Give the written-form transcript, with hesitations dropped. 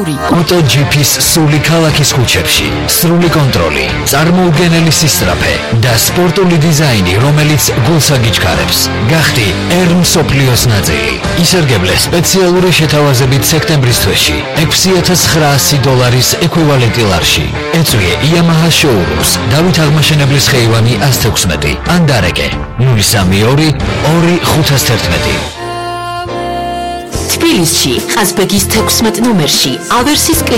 2. MotoGP-ის სული ქალაქის ქუჩებში, სრული კონტროლი, წარმოუდგენელი სისწრაფე და სპორტული დიზაინი, რომელიც გულს აგიჩქარებს. გახდი მსოფლიოს ნაწილი. ისერგებლე სპეციალური შეთავაზებით სექტემბრის თვეში $6,900 ეკვივალენტი ლარში. ეწვიე Yamaha showrooms, დავით აღმაშენებლის ხეივანი 116 ან დარეკე 032 2511. თბილისში ყაზბეგის 16 ნომერში ავერსის